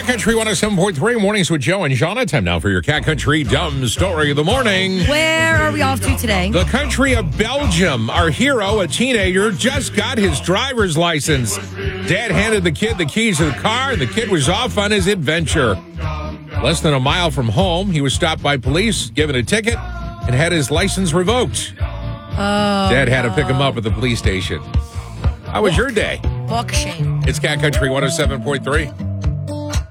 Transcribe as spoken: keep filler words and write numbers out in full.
Country one oh seven point three, Mornings with Joe and Shauna. Time now for your Cat Country Dumb Story of the Morning. Where are we off to today? The country of Belgium. Our hero, a teenager, just got his driver's license. Dad handed the kid the keys to the car, and the kid was off on his adventure. Less than a mile from home, he was stopped by police, given a ticket, and had his license revoked. Oh, Dad had to pick him up at the police station. How was your day? Walk shame. It's Cat Country one oh seven point three.